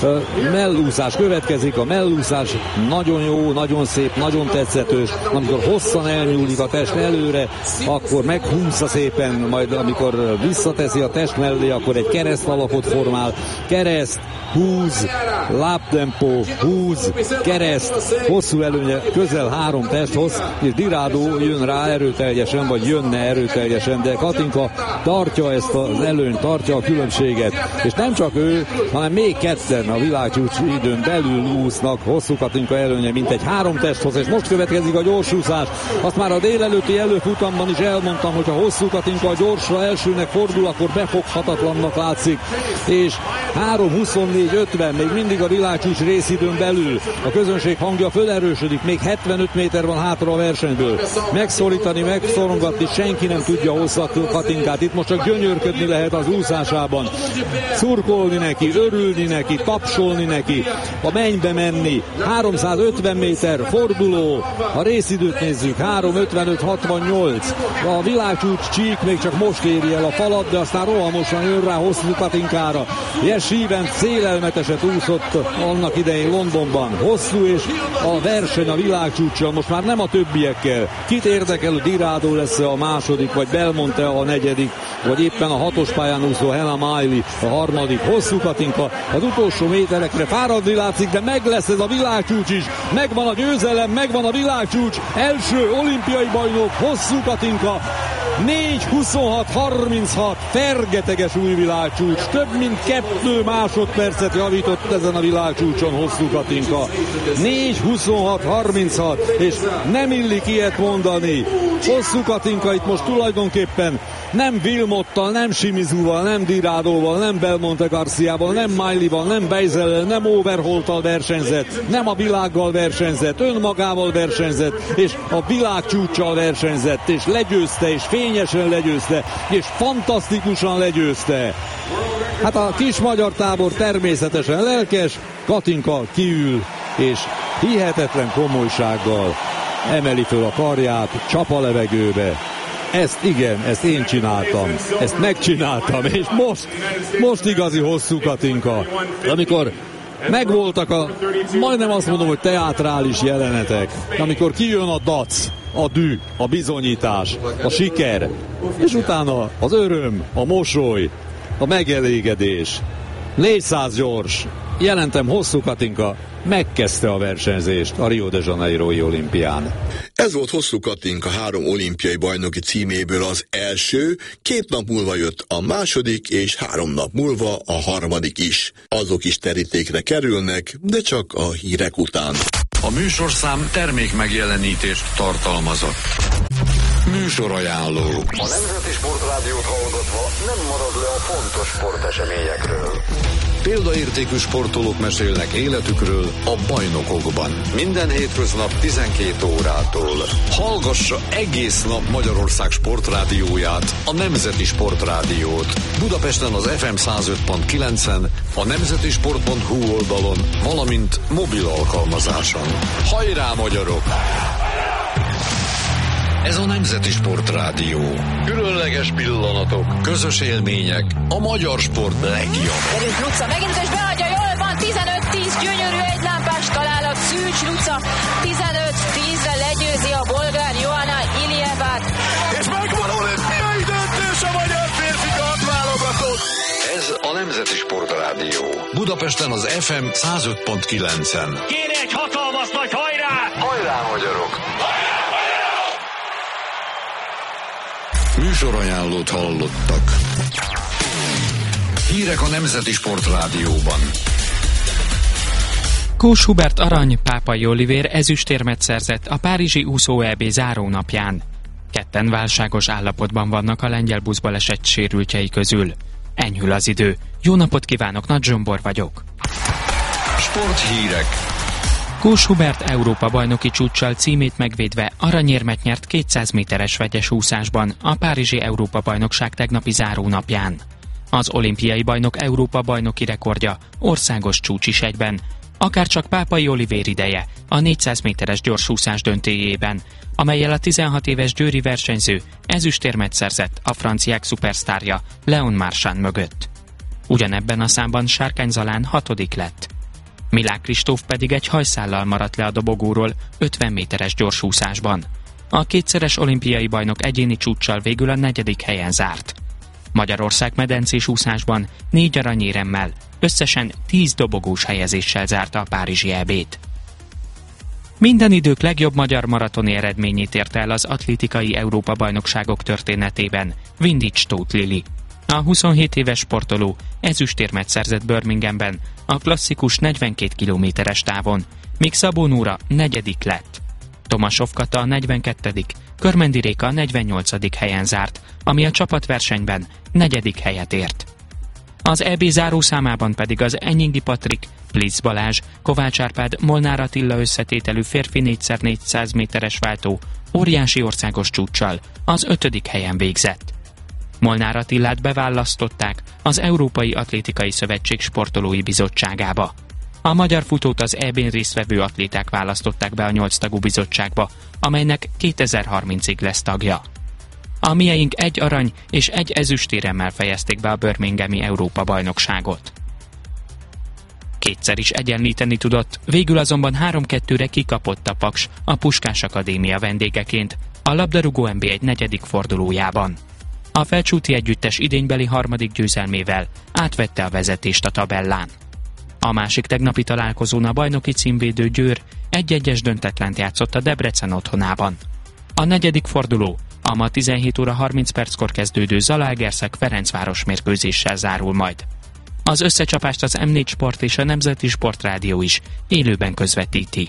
Mellúszás következik, a mellúszás nagyon jó, nagyon szép, nagyon tetszetős. Amikor hosszan elnyúlik a test előre, akkor meghúzza szépen, majd amikor visszateszi a test mellé, akkor egy kereszt alakot formál. Kereszt, húz, lábtempó, húz, kereszt, hosszú előnye, közel három testhoz, és Dirádó jön rá erőteljesen, vagy jönne erőteljesen, de Katinka tartja ezt az előnyt, tartja a különbséget, és nem csak ő, hanem még ketten a világcsúcs időn belül úsznak. Hosszú Katinka előnye mint egy három testhoz, és most következik a gyorsúszás. Azt már a délelőtti előfutamban is elmondtam, hogy ha Hosszú Katinka a gyorsra elsőnek fordul, akkor befoghatatlannak látszik, és három huszonnégy ötven még mindig a világcsúcs részidőn belül. A közönség hangja fölerősödik, még hetvenöt méter van hátra a versenyből. Megszorítani, megszorongatni senki nem tudja Hosszú Katinkát. Itt most csak gyönyörködni lehet az úszásában. Szurkolni neki, örülni neki, tapsolni neki, a mennybe menni. háromszázötven méter forduló, a részidőt nézzük, három ötvenöt hatvannyolc. A világcsúcs csík még csak most éri el a falat, de aztán rohamosan jön rá Hosszú Katinkára. Yeshiven szélelmeteset úszott annak idején Londonban. Hosszú, és a verseny a világcsúccsal, most már nem a többiekkel. Kit érdekel, hogy Dirádó lesz a második, vagy Belmonte a negyedik, vagy éppen a hatos pályán úszó Hannah Miley a harmadik. Hosszú Katinka az utolsó méterekre fáradni látszik, de meg lesz ez a világcsúcs is. Megvan a győzelem, megvan a világcsúcs. Első olimpiai bajnok Hosszú Katinka. négy huszonhat harminchat, fergeteges új világcsúcs. Több mint kettő másodpercet javított ezen a világcsúcson Hosszú Katinka. négy huszonhat harminchat, és nem illik ilyet mondani. Hosszú Katinka itt most tulajdonképpen nem Wilmottal, nem Shimizuval, nem Dirádóval, nem Belmonte Garciával, nem Mileyval, nem Beizellel, nem Overholttal versenyzett, nem a világgal versenyzett, önmagával versenyzett, és a világcsúccsal versenyzett, és legyőzte, és fényesen legyőzte, és fantasztikusan legyőzte. Hát a kis magyar tábor természetesen lelkes, Katinka kiül, és hihetetlen komolysággal emeli föl a karját, csap a levegőbe. Ezt igen, ezt én csináltam, ezt megcsináltam, és most, most igazi Hosszú Katinka. Amikor megvoltak a, majdnem azt mondom, hogy teátrális jelenetek, amikor kijön a dac, a dű, a bizonyítás, a siker, és utána az öröm, a mosoly, a megelégedés. négyszáz gyors, jelentem, Hosszú Katinka megkezdte a versenyzést a Rio de Janeiro-i olimpián.
Ez volt Hosszú Katinka három olimpiai bajnoki címéből az első, két nap múlva jött a második, és három nap múlva a harmadik is. Azok is terítékre kerülnek, de csak a hírek után.
A műsorszám termék megjelenítést tartalmazott. Műsorajánló.
A Nemzeti Sportrádiót hallgatva nem marad le a fontos sporteseményekről.
Példaértékű sportolók mesélnek életükről a bajnokokban. Minden hétköznap tizenkét órától. Hallgassa egész nap Magyarország sportrádióját, a Nemzeti Sportrádiót. Budapesten az ef em száz öt pont kilencen, a nemzetisport pont hu oldalon, valamint mobil alkalmazáson. Hajrá, magyarok! Ez a Nemzeti Sportrádió. Különleges pillanatok, közös élmények, a magyar sport legjobb.
Erős Luca megint és beadja, jól van, tizenöt tíz, gyönyörű egylámpás találat, Szűcs Luca, tizenöt tízre legyőzi a bolgár Johanna Ilievát.
És megvan olimpiai döntés a magyar férfiak válogatott.
Ez a Nemzeti Sportrádió. Budapesten az ef em száz öt pont kilencen.
Kéne egy hatalmas nagy hajrá!
Hajrá, magyarok!
Műsorajánlót hallottak. Hírek a Nemzeti Sportrádióban.
Kós Hubert arany, Pápai Olivér ezüstérmet szerzett a párizsi úszó é bé zárónapján. Ketten válságos állapotban vannak a lengyel buszbaleset sérültjei közül. Enyhül az idő. Jó napot kívánok, Nagy Zsombor vagyok.
Sporthírek.
Kós Hubert Európa bajnoki csúccsal címét megvédve aranyérmet nyert kétszáz méteres vegyes úszásban a párizsi Európa bajnokság tegnapi zárónapján. Az olimpiai bajnok Európa bajnoki rekordja országos csúcs is egyben, akárcsak Pápai Olivér ideje a négyszáz méteres gyorsúszás döntőjében, amellyel a tizenhat éves győri versenyző ezüstérmet szerzett a franciák szupersztárja Leon Marchand mögött. Ugyanebben a számban Sárkány Zalán hatodik lett. Milák Kristóf pedig egy hajszállal maradt le a dobogóról ötven méteres gyorsúszásban. A kétszeres olimpiai bajnok egyéni csúccsal végül a negyedik helyen zárt. Magyarország medencés úszásban négy aranyéremmel, összesen tíz dobogós helyezéssel zárta a párizsi é bét. Minden idők legjobb magyar maratoni eredményét érte el az atlétikai Európa-bajnokságok történetében Vindics Tóth Lili. A huszonhét éves sportoló ezüstérmet szerzett Birminghamben a klasszikus negyvenkét kilométeres távon, míg Szabó Nóra negyedik lett. Tomasov Kata a negyvenkettedik, Körmendi Réka a negyvennyolcadik helyen zárt, ami a csapatversenyben negyedik helyet ért. Az é bé zárószámában pedig az Enyingi Patrik, Blitz Balázs, Kovács Árpád, Molnár Attila összetételű férfi négy száz négyszáz méteres váltó óriási országos csúccsal az ötödik helyen végzett. Molnár Attilát beválasztották az Európai Atlétikai Szövetség sportolói bizottságába. A magyar futót az é bén résztvevő atléták választották be a nyolc tagú bizottságba, amelynek kétezer-harmincig lesz tagja. A mieink egy arany és egy ezüstéremmel fejezték be a birminghami Európa-bajnokságot. Kétszer is egyenlíteni tudott, végül azonban három-kettőre kikapott a Paks a Puskás Akadémia vendégeként a labdarúgó en bé egy negyedik fordulójában. A Felcsúti együttes idénybeli harmadik győzelmével átvette a vezetést a tabellán. A másik tegnapi találkozón a bajnoki címvédő Győr egy-egyes döntetlent játszott a Debrecen otthonában. A negyedik forduló a ma tizenhét óra harminc perckor kezdődő Zalaegerszeg Ferencváros mérkőzéssel zárul majd. Az összecsapást az em négy Sport és a Nemzeti Sportrádió is élőben közvetíti.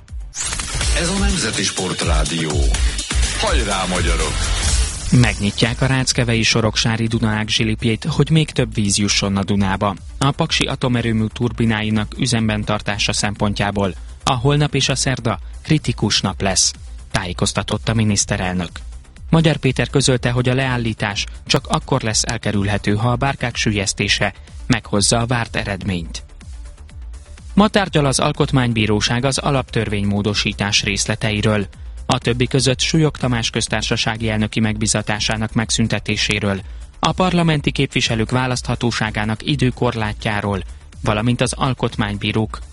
Ez a Nemzeti Sportrádió. Hajrá, magyarok!
Megnyitják a Ráckevei Soroksári Dunaák zsilipjét, hogy még több víz jusson a Dunába. A paksi atomerőmű turbináinak üzemben tartása szempontjából a holnap és a szerda kritikus nap lesz, tájékoztatott a miniszterelnök. Magyar Péter közölte, hogy a leállítás csak akkor lesz elkerülhető, ha a bárkák süllyesztése meghozza a várt eredményt. Ma tárgyal az Alkotmánybíróság az alaptörvénymódosítás részleteiről. A többi között Súlyog Tamás köztársasági elnöki megbizatásának megszüntetéséről, a parlamenti képviselők választhatóságának időkorlátjáról, valamint az alkotmánybírókról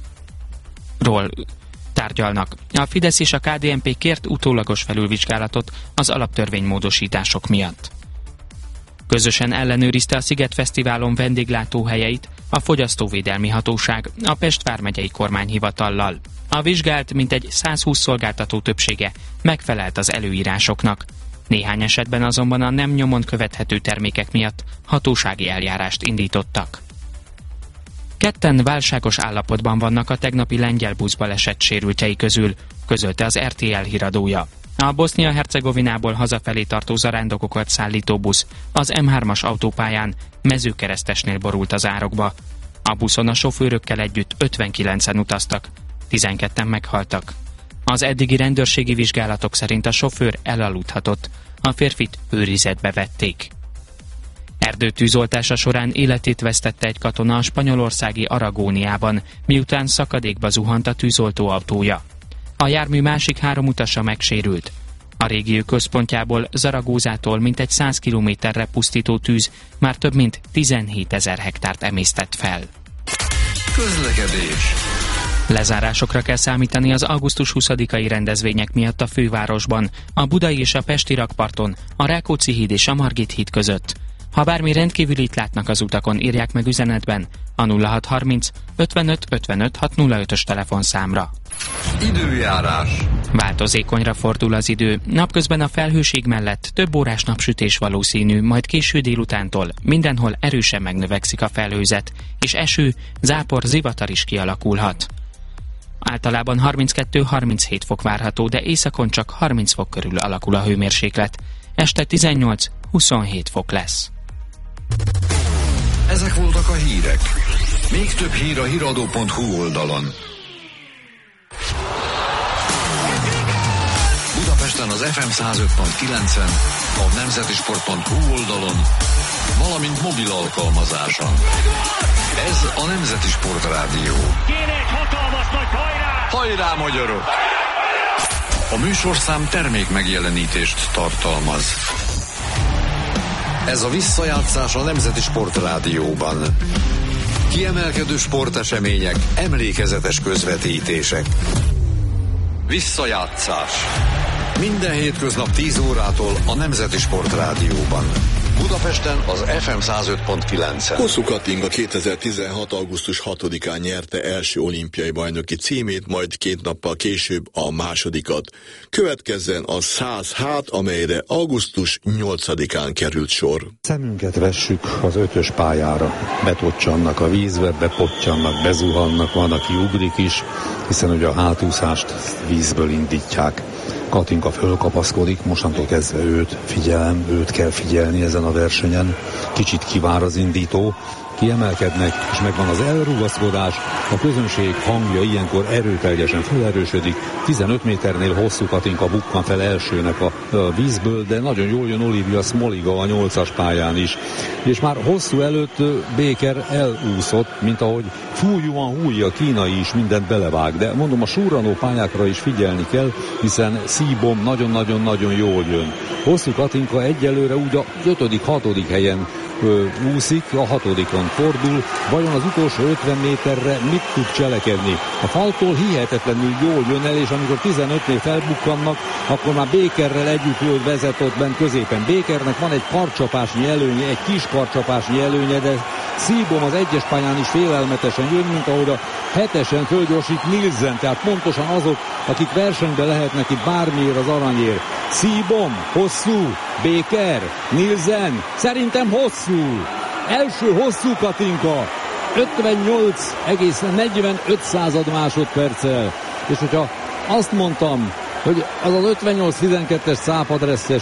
tárgyalnak. A Fidesz és a ká dé en pé kért utólagos felülvizsgálatot az alaptörvénymódosítások miatt. Közösen ellenőrizte a Sziget Fesztiválon vendéglátóhelyeit a Fogyasztóvédelmi Hatóság a Pest vármegyei kormányhivatallal. A vizsgált mintegy százhúsz szolgáltató többsége megfelelt az előírásoknak. Néhány esetben azonban a nem nyomon követhető termékek miatt hatósági eljárást indítottak. Ketten válságos állapotban vannak a tegnapi lengyel buszbaleset sérültjei közül, közölte az er té el híradója. A Bosznia-Hercegovinából hazafelé tartó zarándokokat szállító busz az em hármas autópályán Mezőkeresztesnél borult az árokba. A buszon a sofőrökkel együtt ötvenkilencen utaztak, tizenketten meghaltak. Az eddigi rendőrségi vizsgálatok szerint a sofőr elaludhatott, a férfit őrizetbe vették. Erdőtűzoltása során életét vesztette egy katona a spanyolországi Aragóniában, miután szakadékba zuhant a tűzoltó autója. A jármű másik három utasa megsérült. A régió központjából, Zaragózától mintegy száz kilométerre pusztító tűz már több mint tizenhétezer hektárt emésztett fel.
Közlekedés.
Lezárásokra kell számítani az augusztus huszadikai rendezvények miatt a fővárosban, a budai és a pesti rakparton, a Rákóczi híd és a Margit híd között. Ha bármi rendkívülit látnak az utakon, írják meg üzenetben a nulla hat harminc ötvenöt ötvenöt hatszázötös telefonszámra.
Időjárás.
Változékonyra fordul az idő. Napközben a felhőség mellett több órás napsütés valószínű, majd késő délutántól mindenhol erősen megnövekszik a felhőzet, és eső, zápor, zivatar is kialakulhat. Általában harminckettő-harminchét fok várható, de északon csak harminc fok körül alakul a hőmérséklet. Este tizennyolc-huszonhét fok lesz.
Ezek voltak a hírek. Még több hír a híradó pont hu oldalon. Budapesten az ef em száz öt pont kilencen, a nemzetisport pont hu oldalon, valamint mobil alkalmazáson. Ez a Nemzeti Sport Rádió.
Kéne egy hatalmas nagy hajrá!
Hajrá, magyarok! A műsorszám termék megjelenítést tartalmaz. Ez a visszajátszás a Nemzeti Sport Rádióban. Kiemelkedő sportesemények, emlékezetes közvetítések. Visszajátszás. Minden hétköznap tíz órától a Nemzeti Sport Rádióban. Budapesten az ef em száz öt pont kilencen.
Hosszú Katinka kétezer-tizenhat. augusztus hatodikán nyerte első olimpiai bajnoki címét, majd két nappal később a másodikat. Következzen a száz hát, amelyre augusztus nyolcadikán került sor.
Szemünket vessük az ötös pályára. Betoccsannak a vízbe, bepottyannak, bezuhannak, van, aki ugrik is, hiszen ugye a hátúszást vízből indítják. Katinka fölkapaszkodik, mostantól kezdve őt figyelem, őt kell figyelni ezen a versenyen. Kicsit kivár az indító, kiemelkednek, és megvan az elrugaszkodás, a közönség hangja ilyenkor erőteljesen felerősödik. tizenöt méternél hosszú Katinka bukkan fel elsőnek a, a vízből, de nagyon jól jön Olivia Smoliga a nyolcas pályán is. És már hosszú előtt Baker elúszott, mint ahogy Fu Yuanhui, a kínai is mindent belevág, de mondom, a surranó pályákra is figyelni kell, hiszen Szíbom nagyon-nagyon-nagyon jól jön. Hosszú Katinka egyelőre úgy a ötödik, hatodik helyen úszik, a hatodikon fordul, vajon az utolsó ötven méterre mit tud cselekedni? A faltól hihetetlenül jól jön el, és amikor tizenötnél felbukkannak, akkor már Bakerrel együtt vezet ott bent középen. Bakernek van egy karcsapásnyi előnye, egy kis karcsapásnyi előnye, de Szíbom az egyes pályán is félelmetesen jön, mint ahogy a hetesen fölgyorsít Nielsen, tehát pontosan azok, akik versenybe lehetnek itt bármiért az aranyért. Szíbom, hosszú, Baker, Nielsen, szerintem hosszú. Első hosszú Katinka, ötvennyolc egész negyvenöt század másodperccel. És hogyha azt mondtam, hogy az az ötvennyolc tizenkettes szápadresszes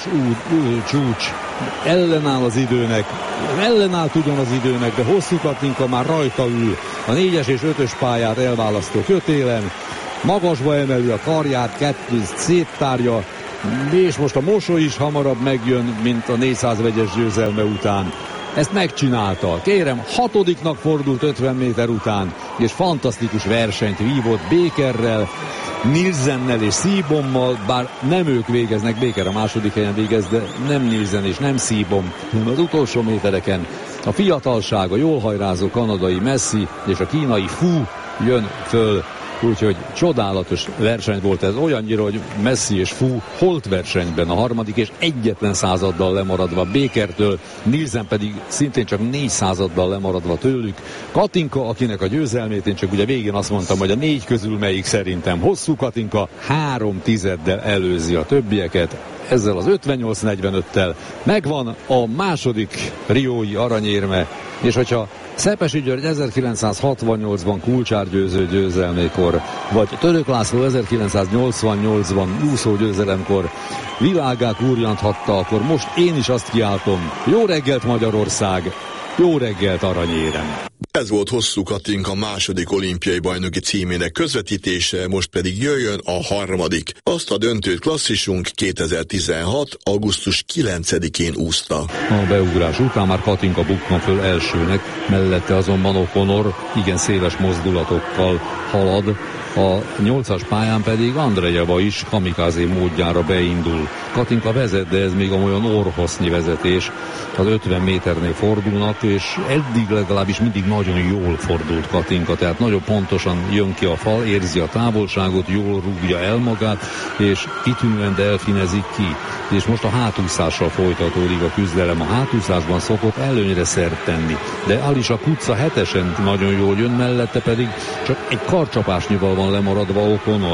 csúcs ellenáll az időnek, ellenáll tudjon az időnek, de hosszú Katinka már rajta ül a négyes és ötös pályát elválasztó kötélen, magasba emeli a karját, kettő széttárja, és most a mosoly is hamarabb megjön, mint a négyszáz vegyes győzelme után. Ezt megcsinálta. Kérem, hatodiknak fordult ötven méter után, és fantasztikus versenyt vívott Bakerrel, Nielsennel és Szíbommal, bár nem ők végeznek, Baker a második helyen végez, de nem Nielsen és nem Szíbom. Az utolsó métereken a fiatalság, a jól hajrázó kanadai Messi és a kínai Fu jön föl. Úgyhogy csodálatos verseny volt ez, olyannyira, hogy Messi és Fu holt versenyben a harmadik, és egyetlen századdal lemaradva Bakertől, Nielsen pedig szintén csak négy századdal lemaradva tőlük. Katinka, akinek a győzelmét, én csak ugye végén azt mondtam, hogy a négy közül melyik szerintem hosszú Katinka, három tizeddel előzi a többieket. Ezzel az ötvennyolc negyvenöttel megvan a második riói aranyérme, és hogyha Szepesi György ezerkilencszázhatvannyolcban kulcsárgyőző győzelmékor, vagy Török László ezerkilencszáznyolcvannyolcban úszó győzelemkor világgá kurjanthatta, akkor most én is azt kiáltom, jó reggelt Magyarország, jó reggelt aranyérem!
Ez volt Hosszú Katinka második olimpiai bajnoki címének közvetítése, most pedig jöjjön a harmadik. Azt a döntőt klasszisunk kétezer-tizenhat. augusztus kilencedikén úszta.
A beugrás után már Katinka bukkan föl elsőnek, mellette azonban O'Connor igen széles mozdulatokkal halad, a nyolcas pályán pedig Andrejeva is kamikázé módjára beindul. Katinka vezet, de ez még olyan orrhossznyi vezetés. Az ötven méternél fordulnak, és eddig legalábbis mindig nagyon jól fordult Katinka, tehát nagyon pontosan jön ki a fal, érzi a távolságot, jól rúgja el magát, és kitűnően delfinezik ki. És most a hátúszással folytatódik a küzdelem. A hátúszásban szokott előnyre szert tenni, de Alisa Kutza hetesen nagyon jól jön, mellette pedig csak egy karcsapásnyival van lemaradva O'Connor.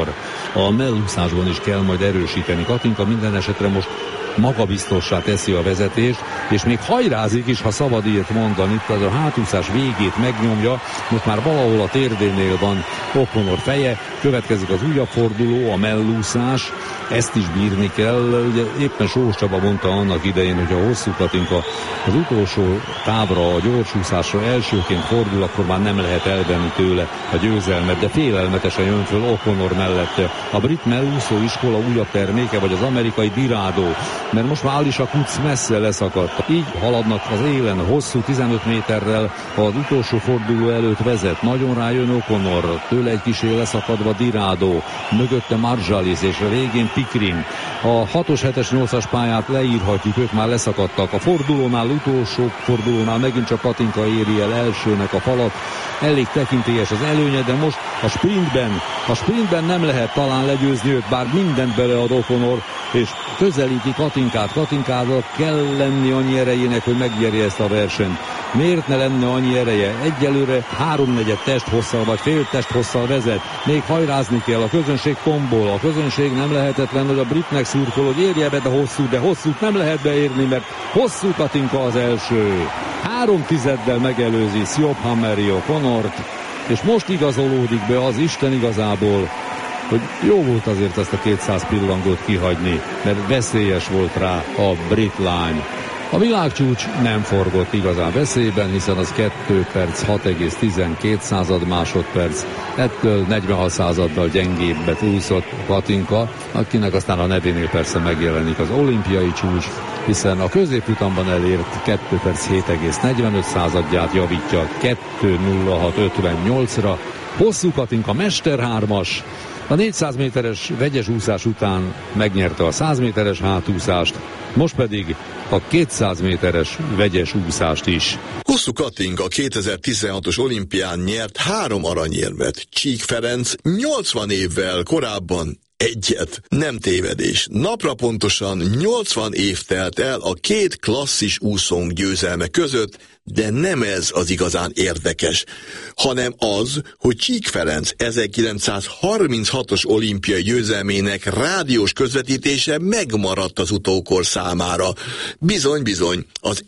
a mellúszásban is kell majd erősíteni. Katinka minden esetre most magabiztossá teszi a vezetést, és még hajrázik is, ha szabad ilyet mondani, tehát a hátúszás végét megnyomja, most már valahol a térdénél van O'Connor feje, következik az újabb forduló, a mellúszás, ezt is bírni kell, ugye éppen Sós Csaba mondta annak idején, hogy a hosszú Katinka az utolsó távra, a gyorsúszásra elsőként fordul, akkor már nem lehet elvenni tőle a győzelmet, de félelmetesen jön föl O'Connor mellette. A brit mellúszó iskola újabb terméke, vagy az amerikai Dirado, mert most már Alicia Kutz messze leszakadt. Így haladnak az élen, hosszú tizenöt méterrel az utolsó forduló előtt vezet. Nagyon rájön O'Connor, tőle egy kicsi leszakadva Dirado, mögötte Marjalis és a végén Pickering. A hatos, hetes, nyolcas pályát leírhatjuk, ők már leszakadtak. A fordulónál, utolsó fordulónál megint csak Katinka éri el elsőnek a falat. Elég tekintélyes az előnye, de most a sprintben, a sprintben nem lehet talán legyőzni őt, bár mindent belead O'Connor, és közelíti Katinkát. Katinkának kell lenni annyi erejének, hogy megnyerje ezt a versenyt. Miért ne lenne annyi ereje? Egyelőre háromnegyed testhosszal vagy fél testhosszal vezet. Még hajrázni kell, a közönség tombol. A közönség nem lehetetlen, hogy a britnek szurkol, hogy érje be, de hosszú, de hosszút nem lehet beérni, mert hosszú Katinka az első. Három tizeddel megelőzi Siop Hammeri O'Connort, és most igazolódik be az Isten igazából, hogy jó volt azért ezt a kétszáz pillangót kihagyni, mert veszélyes volt rá a brit lány. A világcsúcs nem forgott igazán veszélyben, hiszen az két perc hat egész tizenkét század másodperc. Ettől negyvenhat századdal gyengébbet úszott Katinka, akinek aztán a nevénél persze megjelenik az olimpiai csúcs, hiszen a középutamban elért két perc hét egész negyvenöt századját javítja kettő nulla hat ötvennyolcra. Hosszú Katinka mesterhármas, a négyszáz méteres vegyes úszás után megnyerte a száz méteres hátúszást, most pedig a kétszáz méteres vegyes úszást is.
Hosszú Katinka kétezer-tizenhatos olimpián nyert három aranyérmet. Csík Ferenc nyolcvan évvel korábban egyet. Nem tévedés. Napra pontosan nyolcvan év telt el a két klasszis úszónk győzelme között, de nem ez az igazán érdekes, hanem az, hogy Csík Ferenc ezerkilencszázharminchatos olimpiai győzelmének rádiós közvetítése megmaradt az utókor számára. Bizony-bizony, az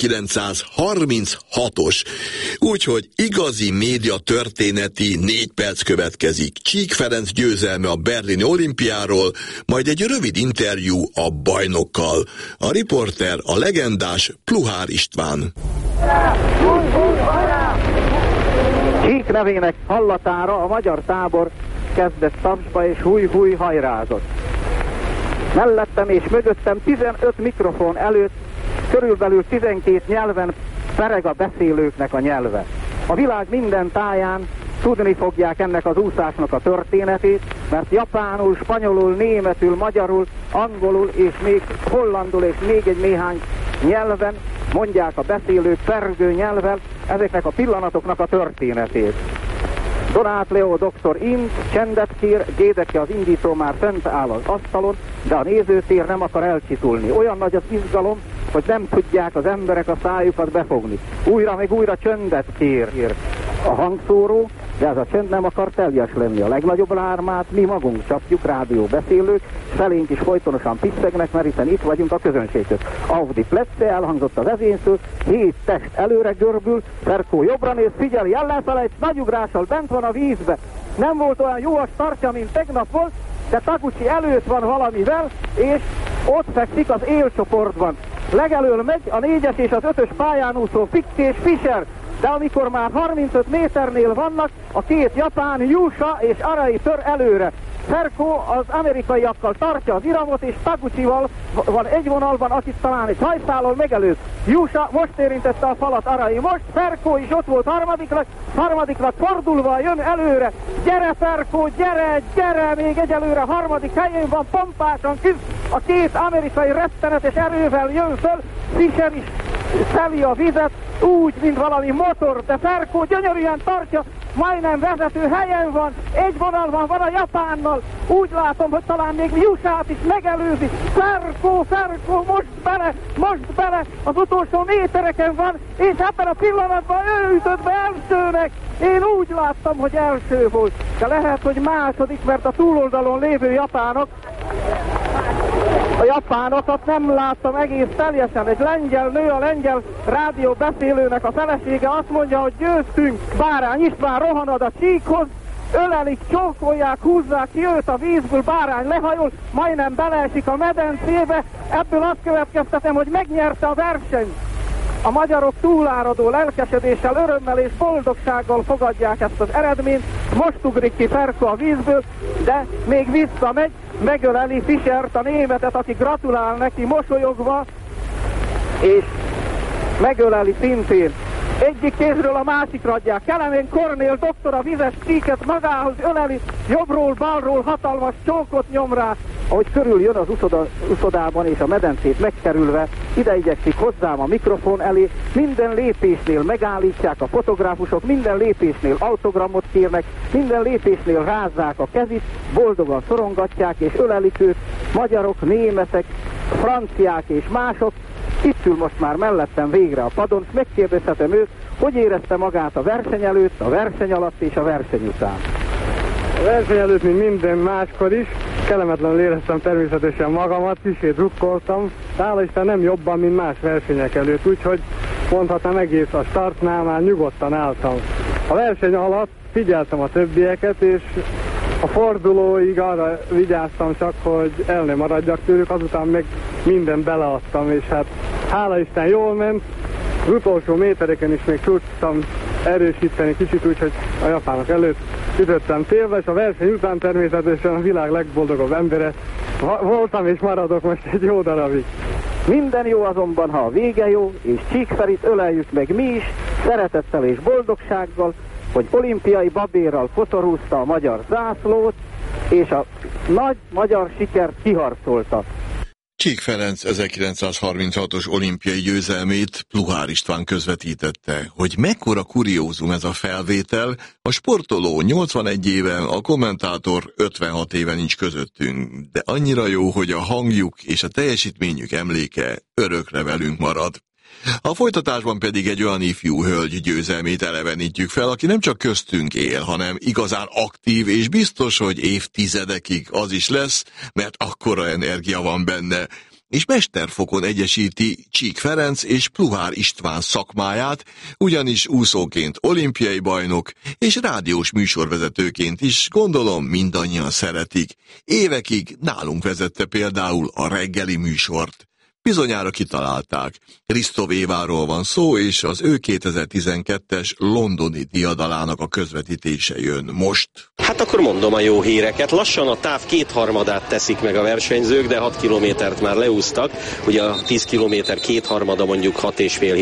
ezerkilencszázharminchatos. Úgyhogy igazi média történeti négy perc következik. Csík Ferenc győzelme a berlini olimpiáról, majd egy rövid interjú a bajnokkal. A riporter a legendás Pluhár István.
Csík nevének hallatára a magyar tábor kezdett tapsba és húj-húj hajrázott. Mellettem és mögöttem tizenöt mikrofon előtt körülbelül tizenkét nyelven pereg a beszélőknek a nyelve. A világ minden táján tudni fogják ennek az úszásnak a történetét, mert japánul, spanyolul, németül, magyarul, angolul és még hollandul és még egy néhány nyelven mondják a beszélők pergő nyelvvel ezeknek a pillanatoknak a történetét. Donát Leo doktor int, csendet kér, Gédeke az indító már fent áll az asztalon, de a nézőtér nem akar elcsitulni. Olyan nagy az izgalom, hogy nem tudják az emberek a szájukat befogni. Újra meg újra csendet kér a hangszóró, de ez a csend nem akar teljes lenni. A legnagyobb lármát mi magunk csapjuk, rádióbeszélők, felénk is folytonosan piszegnek, mert hiszen itt vagyunk a közönségtől. Audi Pletze elhangzott az vezénysző, hét test előre görbül, Ferkó jobbra néz, figyeli, ellenfelejt, nagy ugrással bent van a vízbe. Nem volt olyan jó a startja, mint tegnap volt, de Taguchi előtt van valamivel, és ott fekszik az élcsoportban. Legelől megy a négyes és az ötös pályán úszó Fick és Fischer, de amikor már harmincöt méternél vannak, a két japán, Yusa és Arai tör előre. Ferkó az amerikaiakkal tartja az iramot, és Taguchival van egy vonalban, akit talán egy hajszálon megelőz. Yusa most érintette a falat, Arai most, Ferkó is ott volt harmadiknak, harmadiknak fordulva jön előre. Gyere Ferkó, gyere, gyere, még egyelőre harmadik helyén van, pompásan küzd, a két amerikai rettenetes erővel jön föl, Fischer is szeli a vizet, úgy, mint valami motor, de Ferkó gyönyörűen tartja, majdnem vezető helyen van, egy vonalban van a japánnal, úgy látom, hogy talán még Jusát is megelőzi, Ferko, Ferko, most bele, most bele, az utolsó métereken van, és ebben a pillanatban ő ütött be elsőnek, én úgy láttam, hogy első volt, de lehet, hogy második, mert a túloldalon lévő japánok, a japánokat nem láttam egész teljesen. Egy lengyel nő, a lengyel rádió beszélőnek a felesége azt mondja, hogy győztünk, Bárány István rohanad a csíkhoz, ölelik, csókolják, húzzák ki őt a vízből, Bárány lehajol, majdnem beleesik a medencébe, ebből azt következtetem, hogy megnyerte a versenyt. A magyarok túláradó lelkesedéssel, örömmel és boldogsággal fogadják ezt az eredményt, most ugrik ki Ferko a vízből, de még visszamegy, megöleli Fischert, a németet, aki gratulál neki mosolyogva, és megöleli szintén. Egyik kézről a másikra adják. Kelemen Kornél doktor a vizes csíket magához öleli, jobbról, balról hatalmas csókot nyom rá. Ahogy körül jön az uszoda, uszodában és a medencét megkerülve, ide igyekszik hozzám a mikrofon elé, minden lépésnél megállítják a fotográfusok, minden lépésnél autogramot kérnek, minden lépésnél rázzák a kezit, boldogan szorongatják és ölelik őt, magyarok, németek, franciák és mások. Itt ül most már mellettem végre a padon, megkérdezhetem őt, hogy érezte magát a verseny előtt, a verseny alatt és a verseny után.
A verseny előtt, mint minden máskor is, kellemetlenül éreztem természetesen magamat, kicsit drukkoltam, hála Isten nem jobban, mint más versenyek előtt, úgyhogy mondhatnám egész a startnál már nyugodtan álltam. A verseny alatt figyeltem a többieket, és a fordulóig arra vigyáztam csak, hogy el ne maradjak tőlük, azután meg minden beleadtam, és hát hála Isten jól ment, az utolsó métereken is még tudtam erősíteni kicsit, úgyhogy a japánok előtt ütöttem télbe, és a verseny után természetesen a világ legboldogabb embere voltam, és maradok most egy jó darabig.
Minden jó azonban, ha a vége jó, és Csíkferit öleljük meg mi is, szeretettel és boldogsággal, hogy olimpiai babérral kotorúzta a magyar zászlót, és a nagy magyar sikert kiharcolta.
Csík Ferenc ezerkilencszázharminchatos olimpiai győzelmét Pluhár István közvetítette. Hogy mekkora kuriózum ez a felvétel, a sportoló nyolcvanegy éven, a kommentátor ötvenhat éven nincs közöttünk, de annyira jó, hogy a hangjuk és a teljesítményük emléke örökre velünk marad. A folytatásban pedig egy olyan ifjú hölgy győzelmét elevenítjük fel, aki nem csak köztünk él, hanem igazán aktív, és biztos, hogy évtizedekig az is lesz, mert akkora energia van benne. És mesterfokon egyesíti Csík Ferenc és Pluhár István szakmáját, ugyanis úszóként olimpiai bajnok, és rádiós műsorvezetőként is gondolom mindannyian szeretik. Évekig nálunk vezette például a reggeli műsort. Bizonyára kitalálták. Risztov Éváról van szó, és az ő kétezer-tizenkettes londoni diadalának a közvetítése jön most.
Hát akkor mondom a jó híreket. Lassan a táv kétharmadát teszik meg a versenyzők, de hat kilométert már leúztak. Ugye a tíz kilométer kétharmada mondjuk hat és fél